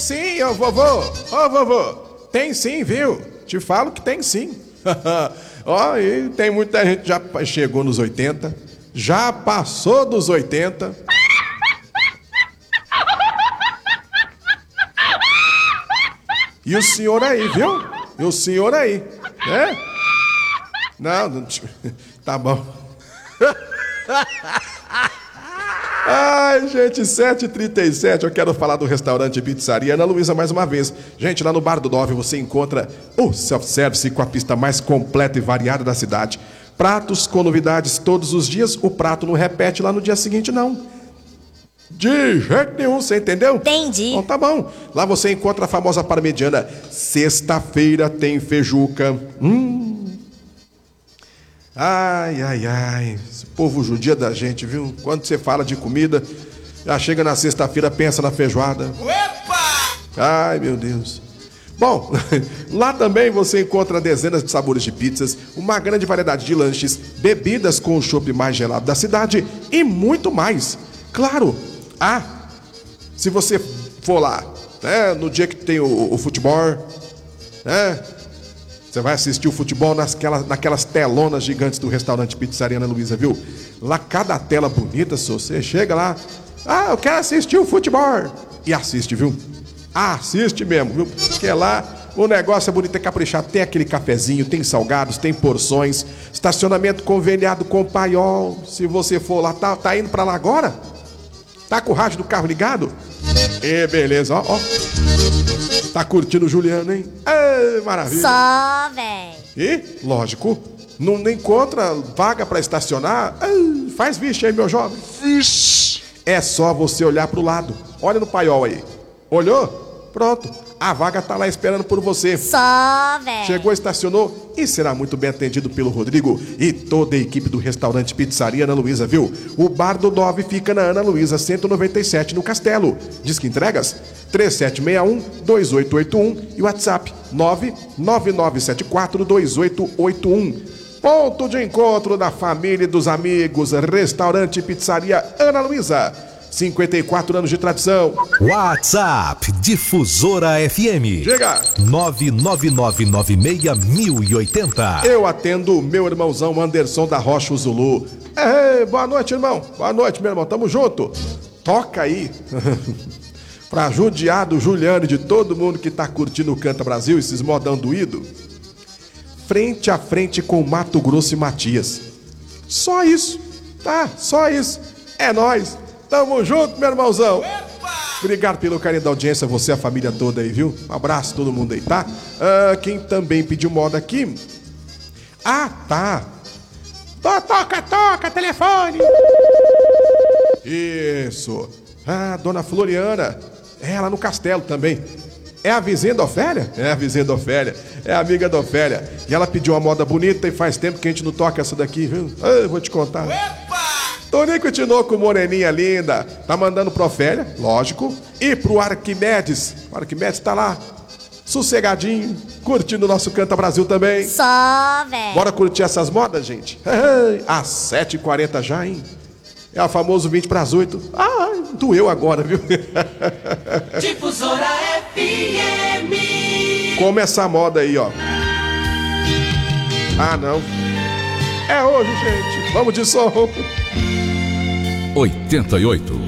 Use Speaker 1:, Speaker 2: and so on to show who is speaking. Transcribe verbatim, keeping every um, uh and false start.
Speaker 1: sim, ô vovô. Ô vovô, tem sim, viu? Te falo que tem sim. Ó, e tem muita gente que já chegou nos oitenta, já passou dos oitenta. E o senhor aí, viu? E o senhor aí, né? Não, não... Tá bom. Ai, gente, sete e trinta e sete, eu quero falar do restaurante Pizzaria Ana Luísa mais uma vez. Gente, lá no Bar do Nove você encontra o self-service com a pista mais completa e variada da cidade. Pratos com novidades todos os dias, o prato não repete lá no dia seguinte, não. De jeito nenhum, você entendeu?
Speaker 2: Entendi.
Speaker 1: Então tá bom. Lá você encontra a famosa parmegiana. Sexta-feira tem feijuca. Hum. Ai, ai, ai. Esse povo judia da gente, viu? Quando você fala de comida, já chega na sexta-feira, pensa na feijoada.
Speaker 3: Opa!
Speaker 1: Ai, meu Deus. Bom, lá também você encontra dezenas de sabores de pizzas, uma grande variedade de lanches, bebidas com o chopp mais gelado da cidade e muito mais. Claro. Ah, se você for lá, né, no dia que tem o, o futebol, né, você vai assistir o futebol nasquelas, naquelas telonas gigantes do restaurante Pizzaria Ana Luísa, viu? Lá cada tela bonita, se você chega lá, ah, eu quero assistir o futebol, e assiste, viu? Ah, assiste mesmo, viu? Porque lá o negócio é bonito, é caprichado, tem aquele cafezinho, tem salgados, tem porções, estacionamento conveniado com paiol, se você for lá, tá, tá indo pra lá agora? Tá com o rádio do carro ligado? E beleza, ó, ó. Tá curtindo o Juliano, hein? Ei, maravilha.
Speaker 2: Só, véi.
Speaker 1: E, lógico, não encontra vaga pra estacionar? Ei, faz vixe aí, meu jovem.
Speaker 3: Vixe.
Speaker 1: É só você olhar pro lado. Olha no paiol aí. Olhou? Pronto. A vaga tá lá esperando por você.
Speaker 2: Só, véi.
Speaker 1: Chegou, estacionou e será muito bem atendido pelo Rodrigo e toda a equipe do restaurante Pizzaria Ana Luísa, viu? O Bar do Nove fica na Ana Luísa cento e noventa e sete, no Castelo. Disque entregas três sete seis um, dois oito oito um e o WhatsApp nove nove nove sete quatro dois oito oito um. Ponto de encontro da família e dos amigos. Restaurante Pizzaria Ana Luísa. cinquenta e quatro anos de tradição.
Speaker 4: WhatsApp Difusora F M.
Speaker 1: Chega!
Speaker 4: nove nove nove nove seis mil e oitenta.
Speaker 1: Eu atendo o meu irmãozão Anderson da Rocha, o Zulu. Ei, boa noite, irmão. Boa noite, meu irmão. Tamo junto. Toca aí. Pra judiar do Juliano e de todo mundo que tá curtindo o Canta Brasil, esses modão doído. Frente a frente com Mato Grosso e Matias. Só isso. Tá, só isso. É nóis. Tamo junto, meu irmãozão.
Speaker 3: Opa!
Speaker 1: Obrigado pelo carinho da audiência, você e a família toda aí, viu? Um abraço a todo mundo aí, tá? Ah, quem também pediu moda aqui... Ah, tá. Toca, toca, telefone. Isso. Ah, dona Floriana. É, lá no Castelo também. É a vizinha da Ofélia? É a vizinha da Ofélia. É a amiga da Ofélia. E ela pediu uma moda bonita e faz tempo que a gente não toca essa daqui, viu? Ah, eu vou te contar.
Speaker 3: Opa!
Speaker 1: Tonico Tinoco, moreninha linda, tá mandando pro Ofélia, lógico, e pro Arquimedes. O Arquimedes tá lá, sossegadinho, curtindo o nosso Canta Brasil também.
Speaker 2: Só, véi.
Speaker 1: Bora curtir essas modas, gente? Às sete e quarenta já, hein? É o famoso vinte para as oito. Ai, doeu agora, viu?
Speaker 3: Difusora F M.
Speaker 1: Como essa moda aí, ó. Ah, não. É hoje, gente. Vamos de som.
Speaker 4: oitenta e oito.